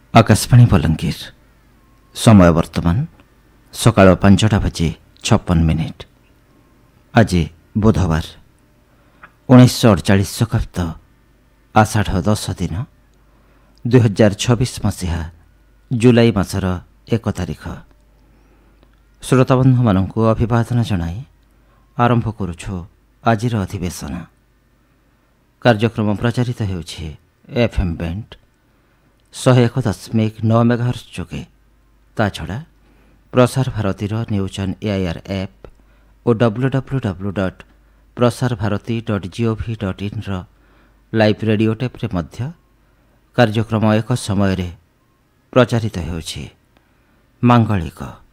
ଆକାଶବାଣୀ ବଲାଙ୍ଗୀର। ସମୟ ବର୍ତ୍ତମାନ ସକାଳ 5:56। ଆଜି ବୁଧବାର 1948 ଶକାବ୍ଦ ଆଷାଢ଼ 10 ଦିନ 2026 ମସିହା ଜୁଲାଇ ମାସର 1 ତାରିଖ। ଶ୍ରୋତାବନ୍ଧୁମାନଙ୍କୁ ଅଭିବାଦନ ଜଣାଇ ଆରମ୍ଭ କରୁଛୁ ଆଜିର ଅଧିବେଶନ। କାର୍ଯ୍ୟକ୍ରମ ପ୍ରଚାରିତ ହେଉଛି FM ବ୍ୟାଣ୍ଡ 101.9 ମେଗାହର୍ଟ୍ଜ ଯୋଗେ। ତାଛଡ଼ା ପ୍ରସାର ଭାରତୀର news on AIR app O www.prasarbharati.gov.inର live radio ଟେପ୍ରେ ମଧ୍ୟ କାର୍ଯ୍ୟକ୍ରମ ଏକ ସମୟରେ ପ୍ରଚାରିତ ହେଉଛି। ମାଙ୍ଗଳିକ